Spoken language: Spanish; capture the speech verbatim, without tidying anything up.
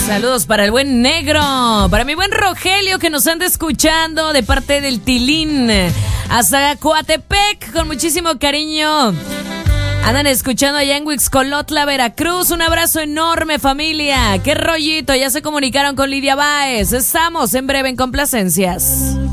Saludos para el buen Negro, para mi buen Rogelio que nos anda escuchando de parte del Tilín, hasta Coatepec, con muchísimo cariño. Andan escuchando allá en Huixcolotla, Veracruz. Un abrazo enorme, familia. Qué rollito, ya se comunicaron con Lidia Báez. Estamos en breve en Complacencias.